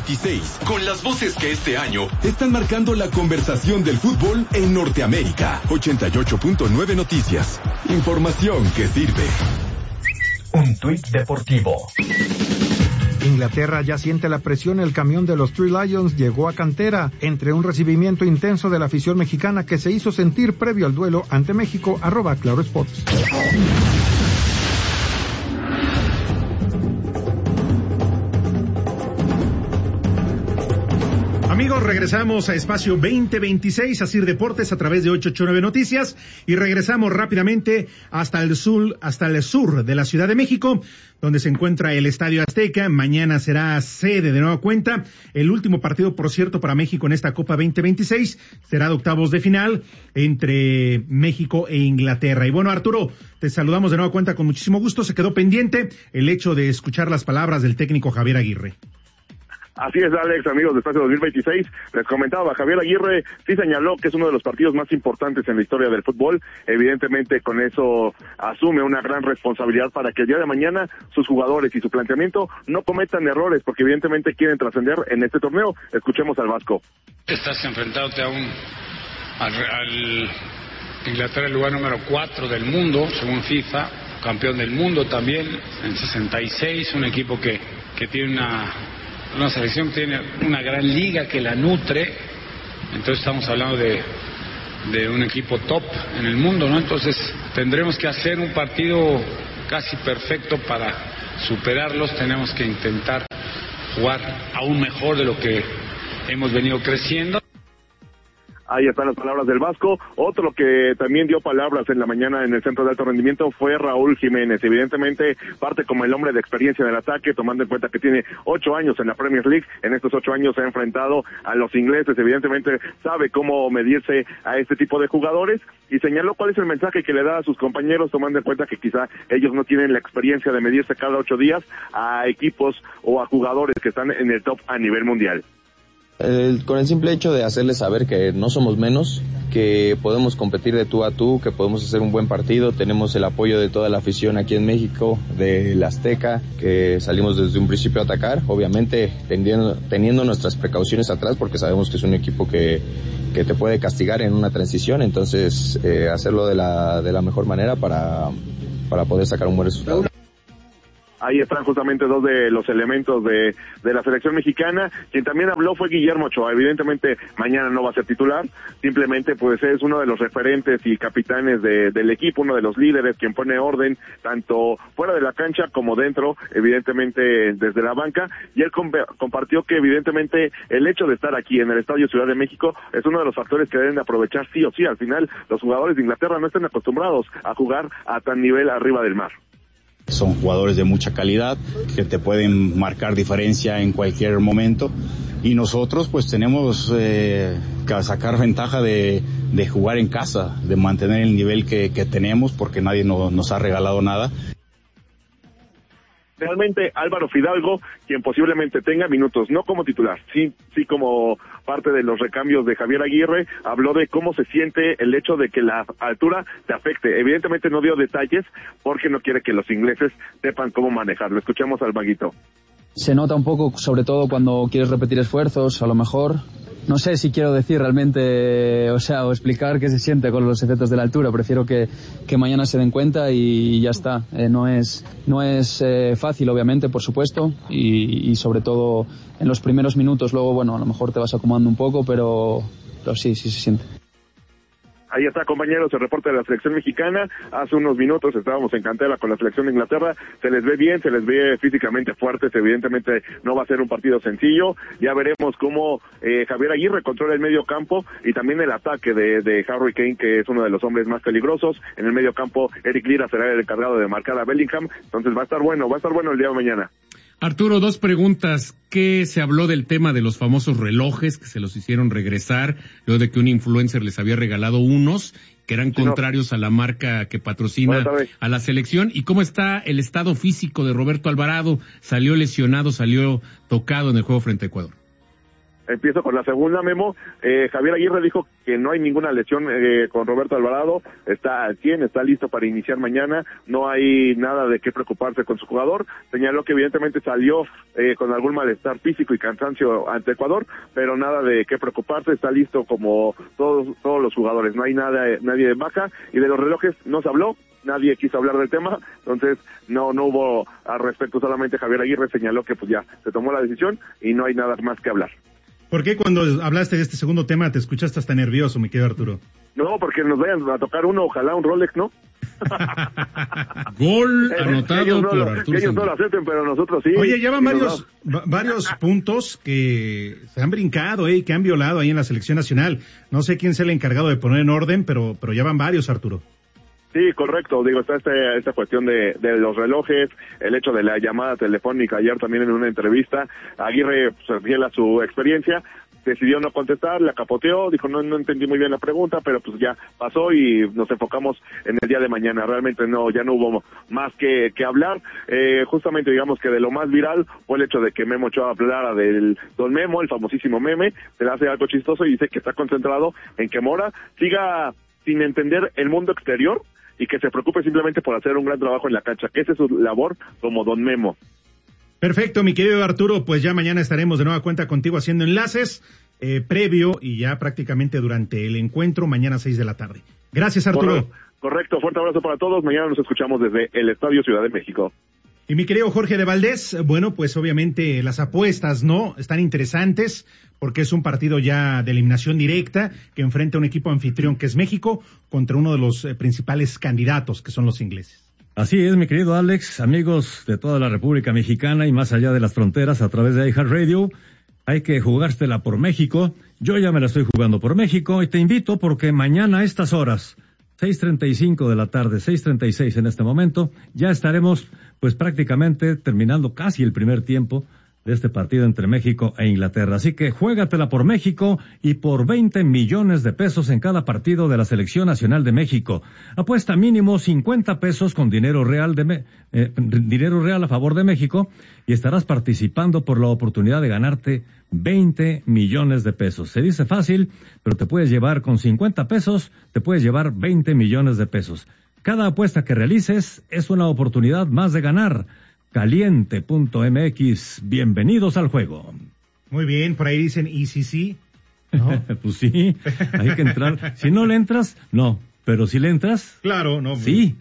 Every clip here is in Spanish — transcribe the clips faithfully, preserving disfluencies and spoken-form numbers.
veintiséis, con las voces que este año están marcando la conversación del fútbol en Norteamérica. ochenta y ocho punto nueve Noticias. Información que sirve. Un tuit deportivo. Inglaterra ya siente la presión. El camión de los Three Lions llegó a cantera entre un recibimiento intenso de la afición mexicana que se hizo sentir previo al duelo ante México. Arroba Claro Sports. Amigos, regresamos a Espacio veinte veintiséis, Asir Deportes, a través de ochocientos ochenta y nueve Noticias, y regresamos rápidamente hasta el sur, hasta el sur de la Ciudad de México, donde se encuentra el Estadio Azteca. Mañana será sede de nueva cuenta. El último partido, por cierto, para México en esta Copa veinte veintiséis será de octavos de final entre México e Inglaterra. Y bueno, Arturo, te saludamos de nueva cuenta con muchísimo gusto. Se quedó pendiente el hecho de escuchar las palabras del técnico Javier Aguirre. Así es, Alex, amigos de Espacio dos mil veintiséis, les comentaba, Javier Aguirre sí señaló que es uno de los partidos más importantes en la historia del fútbol. Evidentemente con eso asume una gran responsabilidad para que el día de mañana sus jugadores y su planteamiento no cometan errores, porque evidentemente quieren trascender en este torneo. Escuchemos al Vasco. Estás enfrentándote a un al, al Inglaterra, el lugar número cuatro del mundo según FIFA, campeón del mundo también en sesenta y seis, un equipo que que tiene una una selección que tiene una gran liga que la nutre. Entonces estamos hablando de de un equipo top en el mundo, ¿no? Entonces tendremos que hacer un partido casi perfecto para superarlos. Tenemos que intentar jugar aún mejor de lo que hemos venido creciendo. Ahí están las palabras del Vasco. Otro que también dio palabras en la mañana en el Centro de Alto Rendimiento fue Raúl Jiménez. Evidentemente parte como el hombre de experiencia en el ataque, tomando en cuenta que tiene ocho años en la Premier League. En estos ocho años se ha enfrentado a los ingleses. Evidentemente sabe cómo medirse a este tipo de jugadores y señaló cuál es el mensaje que le da a sus compañeros, tomando en cuenta que quizá ellos no tienen la experiencia de medirse cada ocho días a equipos o a jugadores que están en el top a nivel mundial. El, con el simple hecho de hacerles saber que no somos menos, que podemos competir de tú a tú, que podemos hacer un buen partido, tenemos el apoyo de toda la afición aquí en México, del Azteca, que salimos desde un principio a atacar, obviamente teniendo, teniendo nuestras precauciones atrás, porque sabemos que es un equipo que, que te puede castigar en una transición, entonces eh, hacerlo de la, de la mejor manera para, para poder sacar un buen resultado. Ahí están justamente dos de los elementos de, de la selección mexicana. Quien también habló fue Guillermo Ochoa. Evidentemente mañana no va a ser titular, simplemente pues es uno de los referentes y capitanes de, del equipo, uno de los líderes, quien pone orden tanto fuera de la cancha como dentro, evidentemente desde la banca. Y él comp- compartió que evidentemente el hecho de estar aquí en el Estadio Ciudad de México es uno de los factores que deben de aprovechar sí o sí. Al final los jugadores de Inglaterra no están acostumbrados a jugar a tan nivel arriba del mar. Son jugadores de mucha calidad que te pueden marcar diferencia en cualquier momento y nosotros pues tenemos eh, que sacar ventaja de, de jugar en casa, de mantener el nivel que, que tenemos porque nadie no, nos ha regalado nada. Realmente Álvaro Fidalgo, quien posiblemente tenga minutos, no como titular, sí, sí como parte de los recambios de Javier Aguirre, habló de cómo se siente el hecho de que la altura te afecte. Evidentemente no dio detalles porque no quiere que los ingleses sepan cómo manejarlo. Escuchemos al Maguito. Se nota un poco, sobre todo cuando quieres repetir esfuerzos, a lo mejor. No sé si quiero decir realmente, o sea, o explicar qué se siente con los efectos de la altura. Prefiero que, que mañana se den cuenta y ya está. Eh, no es, no es eh, fácil, obviamente, por supuesto, y, y sobre todo en los primeros minutos. Luego, bueno, a lo mejor te vas acomodando un poco, pero, pero sí, sí se siente. Ahí está, compañeros, el reporte de la selección mexicana. Hace unos minutos estábamos en Cantera con la selección de Inglaterra. Se les ve bien, se les ve físicamente fuertes. Evidentemente no va a ser un partido sencillo. Ya veremos cómo eh, Javier Aguirre controla el medio campo y también el ataque de, de Harry Kane, que es uno de los hombres más peligrosos. En el medio campo, Eric Lira será el encargado de marcar a Bellingham. Entonces va a estar bueno, va a estar bueno el día de mañana. Arturo, dos preguntas. ¿Qué se habló del tema de los famosos relojes que se los hicieron regresar, luego de que un influencer les había regalado unos que eran sí, contrarios no. a la marca que patrocina a la selección? ¿Y cómo está el estado físico de Roberto Alvarado? ¿Salió lesionado, salió tocado en el juego frente a Ecuador? Empiezo con la segunda, Memo. Eh, Javier Aguirre dijo que no hay ninguna lesión eh, con Roberto Alvarado, está al cien, está listo para iniciar mañana, no hay nada de qué preocuparse con su jugador. Señaló que evidentemente salió eh, con algún malestar físico y cansancio ante Ecuador, pero nada de qué preocuparse, está listo como todos todos los jugadores, no hay nada nadie de baja. Y de los relojes no se habló, nadie quiso hablar del tema, entonces no no hubo al respecto, solamente Javier Aguirre señaló que pues ya se tomó la decisión y no hay nada más que hablar. ¿Por qué cuando hablaste de este segundo tema te escuchaste hasta nervioso, mi querido Arturo? No, porque nos vayan a tocar uno, ojalá un Rolex, ¿no? Gol anotado ellos no, por lo, Arturo. Ellos no lo acepten, pero nosotros sí. Oye, ya van varios, va, varios puntos que se han brincado, eh, que han violado ahí en la selección nacional. No sé quién es el encargado de poner en orden, pero, pero ya van varios, Arturo. Sí, correcto. Digo, está este, esta cuestión de, de los relojes, el hecho de la llamada telefónica. Ayer también en una entrevista, Aguirre, pues, fiel a su experiencia, decidió no contestar, la capoteó, dijo no no entendí muy bien la pregunta, pero pues ya pasó y nos enfocamos en el día de mañana. Realmente no, ya no hubo más que, que hablar. Eh, justamente digamos que de lo más viral fue el hecho de que Memo Ochoa hablara del Don Memo, el famosísimo meme, se le hace algo chistoso y dice que está concentrado en que Mora siga sin entender el mundo exterior y que se preocupe simplemente por hacer un gran trabajo en la cancha, que esa es su labor como Don Memo. Perfecto, mi querido Arturo, pues ya mañana estaremos de nueva cuenta contigo haciendo enlaces eh, previo y ya prácticamente durante el encuentro, mañana a seis de la tarde. Gracias, Arturo. Correcto, correcto, fuerte abrazo para todos, mañana nos escuchamos desde el Estadio Ciudad de México. Y mi querido Jorge de Valdés, bueno, pues obviamente las apuestas, ¿no?, están interesantes porque es un partido ya de eliminación directa que enfrenta a un equipo anfitrión que es México contra uno de los eh, principales candidatos que son los ingleses. Así es, mi querido Alex, amigos de toda la República Mexicana y más allá de las fronteras a través de iHeartRadio, hay que jugársela por México. Yo ya me la estoy jugando por México y te invito porque mañana a estas horas, seis treinta y cinco de la tarde, seis treinta y seis en este momento, ya estaremos pues prácticamente terminando casi el primer tiempo de este partido entre México e Inglaterra. Así que juégatela por México y por veinte millones de pesos en cada partido de la Selección Nacional de México. Apuesta mínimo cincuenta pesos con dinero real de me- eh, dinero real a favor de México y estarás participando por la oportunidad de ganarte veinte millones de pesos. Se dice fácil, pero te puedes llevar con cincuenta pesos, te puedes llevar veinte millones de pesos. Cada apuesta que realices es una oportunidad más de ganar. Caliente punto m x, bienvenidos al juego. Muy bien, por ahí dicen, ¿y si sí? ¿No? Pues sí, hay que entrar. Si no le entras, no, pero si le entras, claro, no. Sí.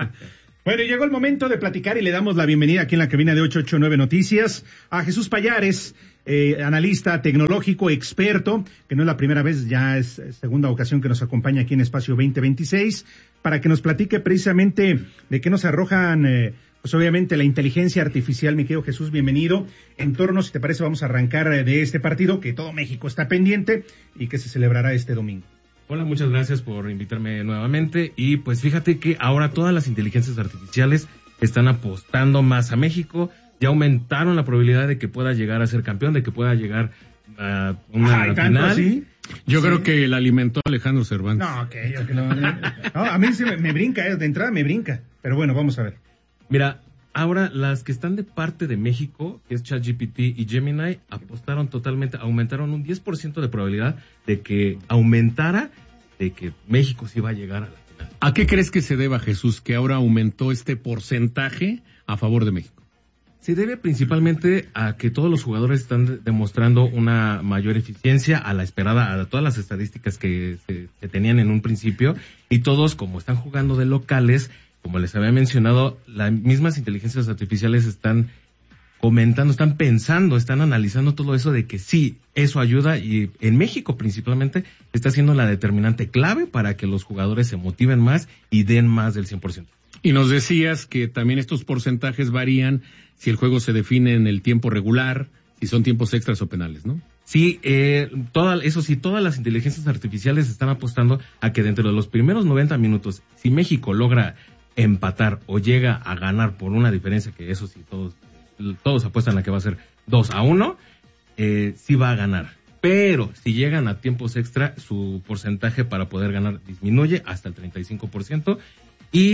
Bueno, llegó el momento de platicar y le damos la bienvenida aquí en la cabina de ocho ocho nueve Noticias a Jesús Pallares, eh, analista tecnológico, experto, que no es la primera vez, ya es segunda ocasión que nos acompaña aquí en Espacio veinte veintiséis, para que nos platique precisamente de qué nos arrojan, eh, pues obviamente la inteligencia artificial. Mi querido Jesús, bienvenido. En torno, si te parece, vamos a arrancar de este partido que todo México está pendiente y que se celebrará este domingo. Hola, muchas gracias por invitarme nuevamente. Y pues fíjate que ahora todas las inteligencias artificiales están apostando más a México. Ya aumentaron la probabilidad de que pueda llegar a ser campeón, de que pueda llegar a una Ay, final. ¿así? Yo Sí. creo que la alimentó Alejandro Cervantes. No, que yo que no, no, a mí sí me, me brinca, eh, de entrada me brinca. Pero bueno, vamos a ver. Mira, ahora las que están de parte de México, que es ChatGPT y Gemini, apostaron totalmente, aumentaron un diez por ciento de probabilidad de que aumentara, de que México sí va a llegar a la final. ¿A qué crees que se deba, Jesús, que ahora aumentó este porcentaje a favor de México? Se debe principalmente a que todos los jugadores están de- demostrando una mayor eficiencia a la esperada, a todas las estadísticas que se, se tenían en un principio, y todos, como están jugando de locales, como les había mencionado, las mismas inteligencias artificiales están comentando, están pensando, están analizando todo eso de que sí, eso ayuda, y en México principalmente está siendo la determinante clave para que los jugadores se motiven más y den más del cien por ciento. Y nos decías que también estos porcentajes varían si el juego se define en el tiempo regular, si son tiempos extras o penales, ¿no? Sí, eh, toda, eso sí, todas las inteligencias artificiales están apostando a que dentro de los primeros noventa minutos, si México logra empatar o llega a ganar por una diferencia, que eso sí, todos, todos apuestan a que va a ser dos a uno, eh, sí va a ganar. Pero si llegan a tiempos extra, su porcentaje para poder ganar disminuye hasta el treinta y cinco por ciento. Y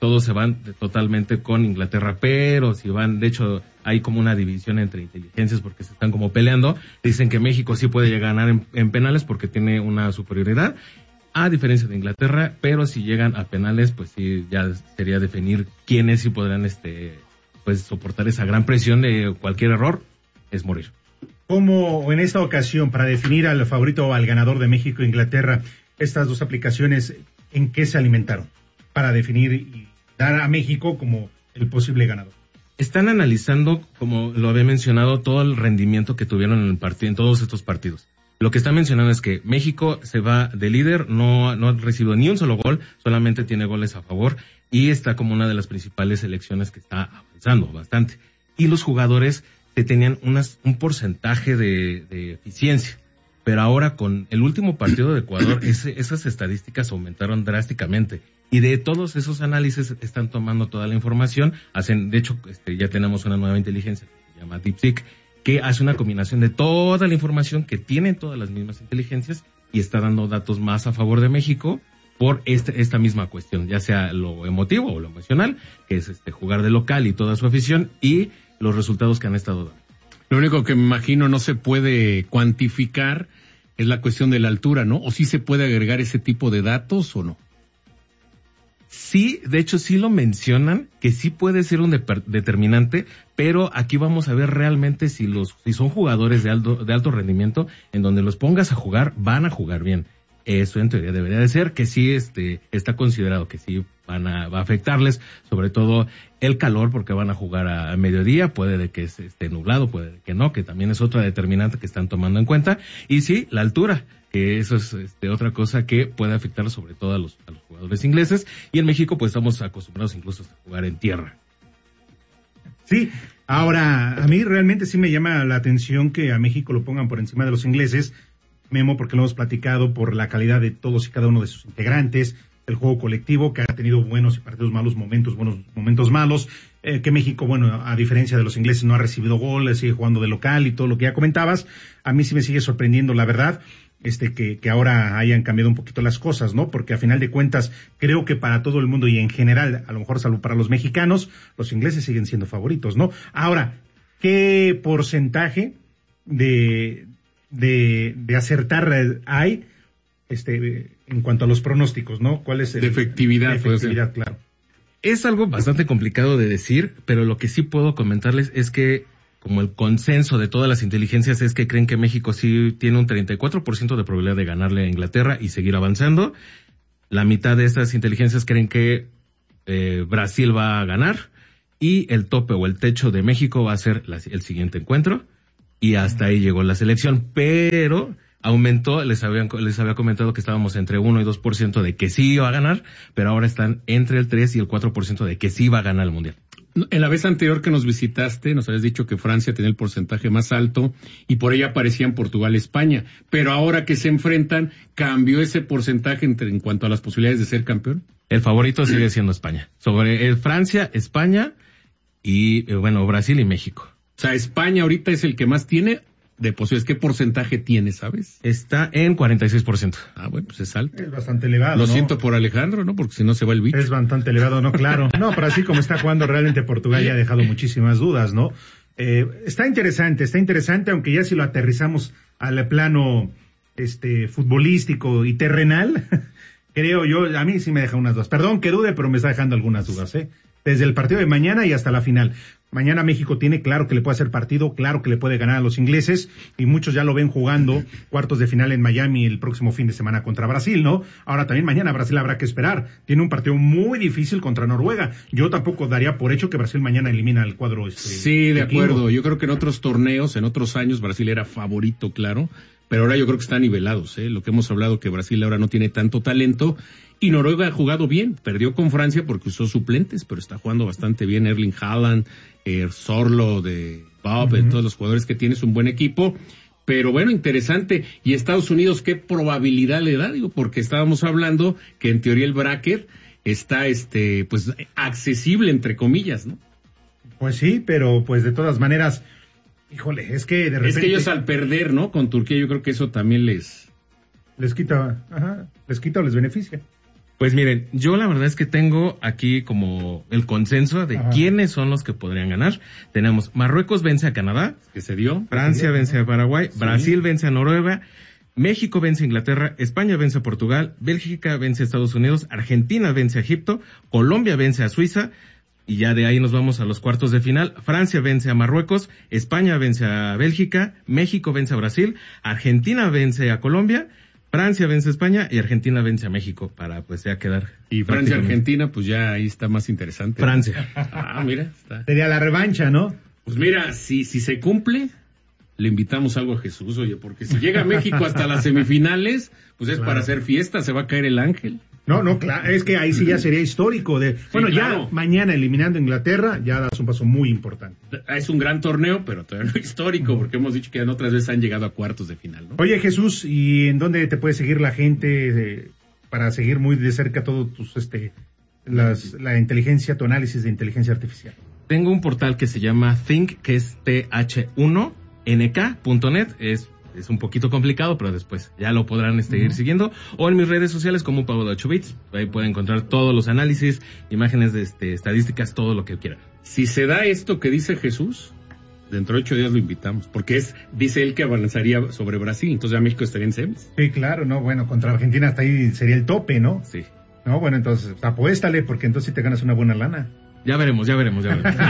todos se van de, totalmente con Inglaterra, pero si van, de hecho, hay como una división entre inteligencias porque se están como peleando. Dicen que México sí puede llegar a ganar en, en penales porque tiene una superioridad, a diferencia de Inglaterra, pero si llegan a penales, pues sí, ya sería definir quiénes sí podrán, este, pues soportar esa gran presión de cualquier error, es morir. Como en esta ocasión, para definir al favorito o al ganador de México e Inglaterra, estas dos aplicaciones, ¿en qué se alimentaron? Para definir y dar a México como el posible ganador. Están analizando, como lo había mencionado, todo el rendimiento que tuvieron en el partido, en todos estos partidos. Lo que están mencionando es que México se va de líder, no, no ha recibido ni un solo gol, solamente tiene goles a favor y está como una de las principales selecciones que está avanzando bastante. Y los jugadores que tenían unas, un porcentaje de, de eficiencia. Pero ahora con el último partido de Ecuador, ese, esas estadísticas aumentaron drásticamente. Y de todos esos análisis están tomando toda la información. Hacen, de hecho, este, ya tenemos una nueva inteligencia que se llama DeepSeek, que hace una combinación de toda la información que tienen todas las mismas inteligencias y está dando datos más a favor de México por este, esta misma cuestión, ya sea lo emotivo o lo emocional, que es este jugar de local y toda su afición, y los resultados que han estado dando. Lo único que me imagino no se puede cuantificar es la cuestión de la altura, ¿no? ¿O sí se puede agregar ese tipo de datos o no? Sí, de hecho sí lo mencionan, que sí puede ser un de- determinante, pero aquí vamos a ver realmente si los si son jugadores de alto, de alto rendimiento, en donde los pongas a jugar, van a jugar bien. Eso en teoría debería de ser, que sí este está considerado que sí van a, va a afectarles, sobre todo el calor, porque van a jugar a, a mediodía, puede de que esté nublado, puede de que no, que también es otra determinante que están tomando en cuenta, y sí, la altura, que eso es este, otra cosa que puede afectar sobre todo a los, a los jugadores ingleses, y en México pues estamos acostumbrados incluso a jugar en tierra. Sí, ahora a mí realmente sí me llama la atención que a México lo pongan por encima de los ingleses, Memo, porque lo hemos platicado por la calidad de todos y cada uno de sus integrantes, el juego colectivo que ha tenido buenos y partidos malos momentos, buenos momentos malos, eh, que México, bueno, a diferencia de los ingleses no ha recibido goles, sigue jugando de local y todo lo que ya comentabas. A mí sí me sigue sorprendiendo, la verdad, este que, que ahora hayan cambiado un poquito las cosas, ¿no? Porque a final de cuentas creo que para todo el mundo y en general, a lo mejor salvo para los mexicanos, los ingleses siguen siendo favoritos, ¿no? Ahora, ¿qué porcentaje de de, de acertar hay este en cuanto a los pronósticos, ¿no? ¿Cuál es el de efectividad? De efectividad, claro. Es algo bastante complicado de decir, pero lo que sí puedo comentarles es que como el consenso de todas las inteligencias es que creen que México sí tiene un treinta y cuatro por ciento de probabilidad de ganarle a Inglaterra y seguir avanzando. La mitad de estas inteligencias creen que eh, Brasil va a ganar y el tope o el techo de México va a ser la, el siguiente encuentro. Y hasta ahí llegó la selección, pero aumentó, les habían, les había comentado que estábamos entre uno y dos por ciento de que sí iba a ganar, pero ahora están entre el tres y el cuatro por ciento de que sí va a ganar el Mundial. En la vez anterior que nos visitaste, nos habías dicho que Francia tenía el porcentaje más alto y por ella aparecían Portugal y España, pero ahora que se enfrentan, ¿cambió ese porcentaje entre, en cuanto a las posibilidades de ser campeón? El favorito sigue siendo España. Sobre eh, Francia, España y, eh, bueno, Brasil y México. O sea, España ahorita es el que más tiene de posibilidades. ¿Qué porcentaje tiene, sabes? Está en cuarenta y seis por ciento. Ah, bueno, pues es alto. Es bastante elevado, Lo ¿no? siento por Alejandro, ¿no? Porque si no se va el bicho. Es bastante elevado, ¿no? Claro. No, pero así como está jugando realmente Portugal ya ha dejado muchísimas dudas, ¿no? Eh, está interesante, está interesante, aunque ya si lo aterrizamos al plano este futbolístico y terrenal, creo yo, a mí sí me deja unas dudas. Perdón que dude, pero me está dejando algunas dudas, ¿eh? Desde el partido de mañana y hasta la final. Mañana México tiene claro que le puede hacer partido, claro que le puede ganar a los ingleses, y muchos ya lo ven jugando cuartos de final en Miami el próximo fin de semana contra Brasil, ¿no? Ahora también mañana Brasil habrá que esperar. Tiene un partido muy difícil contra Noruega. Yo tampoco daría por hecho que Brasil mañana elimina el cuadro este. Sí, de equipo. acuerdo. Yo creo que en otros torneos, en otros años, Brasil era favorito, claro, pero ahora yo creo que están nivelados, ¿eh? Lo que hemos hablado que Brasil ahora no tiene tanto talento. Y Noruega ha jugado bien, perdió con Francia porque usó suplentes, pero está jugando bastante bien. Erling Haaland, eh, Sorlo de Bob, uh-huh. Todos los jugadores que tiene, es un buen equipo. Pero bueno, interesante. ¿Y Estados Unidos qué probabilidad le da? Digo, porque estábamos hablando que en teoría el bracket está, este, pues, accesible, entre comillas, ¿no? Pues sí, pero pues de todas maneras, híjole, es que de repente... Es que ellos al perder, ¿no? Con Turquía yo creo que eso también les... Les quita, ajá, les quita o les beneficia. Pues miren, yo la verdad es que tengo aquí como el consenso de Ajá. quiénes son los que podrían ganar. Tenemos Marruecos vence a Canadá, que se dio. Francia dio, vence ¿no? a Paraguay, sí. Brasil vence a Noruega, México vence a Inglaterra, España vence a Portugal, Bélgica vence a Estados Unidos, Argentina vence a Egipto, Colombia vence a Suiza, y ya de ahí nos vamos a los cuartos de final. Francia vence a Marruecos, España vence a Bélgica, México vence a Brasil, Argentina vence a Colombia, Francia vence a España y Argentina vence a México para pues ya quedar. Y Francia-Argentina, pues ya ahí está más interesante. Francia. Ah, mira. Está. Sería la revancha, ¿no? Pues mira, si, si se cumple, le invitamos algo a Jesús, oye, porque si llega a México hasta las semifinales, pues es claro. para hacer fiesta, se va a caer el ángel. No, no, claro, es que ahí sí ya sería histórico. De, sí, bueno, claro. ya mañana eliminando a Inglaterra, ya das un paso muy importante. Es un gran torneo, pero todavía no histórico, porque hemos dicho que ya otras veces han llegado a cuartos de final, ¿no? Oye, Jesús, ¿y en dónde te puede seguir la gente de, para seguir muy de cerca todos tus, este, las, la inteligencia, tu análisis de inteligencia artificial? Tengo un portal que se llama Think, que es T H uno N K punto net, es Es un poquito complicado, pero después ya lo podrán seguir uh-huh. siguiendo. O en mis redes sociales como Pablo de ocho bits. Ahí pueden encontrar todos los análisis, imágenes de este, estadísticas, todo lo que quieran. Si se da esto que dice Jesús, dentro de ocho días lo invitamos. Porque es, dice él que avanzaría sobre Brasil, entonces ya México estaría en semis. Sí, claro, no, bueno, contra Argentina hasta ahí sería el tope, ¿no? Sí. No, bueno, entonces apuéstale, porque entonces sí te ganas una buena lana. Ya veremos, ya veremos, ya veremos.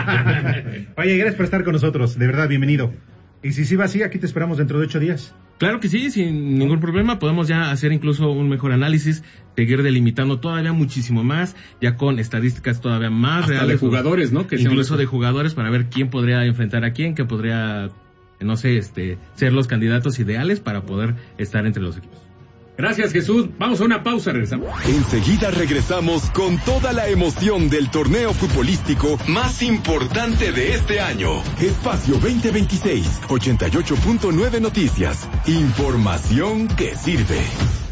Oye, gracias por estar con nosotros, de verdad, bienvenido. Y si sí va así, aquí te esperamos dentro de ocho días. Claro que sí, sin ningún problema. Podemos ya hacer incluso un mejor análisis, seguir delimitando todavía muchísimo más, ya con estadísticas todavía más Hasta reales. de jugadores, ¿no? Que incluso de jugadores para ver quién podría enfrentar a quién, que podría, no sé, este, ser los candidatos ideales para poder estar entre los equipos. Gracias, Jesús. Vamos a una pausa, regresamos. Enseguida regresamos con toda la emoción del torneo futbolístico más importante de este año. Espacio veinte veintiséis, ochenta y ocho punto nueve Noticias. Información que sirve.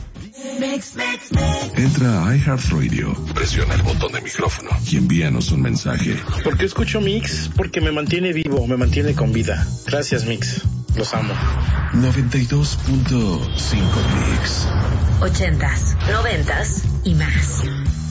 Entra a iHeartRadio, presiona el botón de micrófono y envíanos un mensaje. ¿Por qué escucho Mix? Porque me mantiene vivo, me mantiene con vida. Gracias, Mix. Los amo. noventa y dos punto cinco Mix. Ochentas, noventas y más.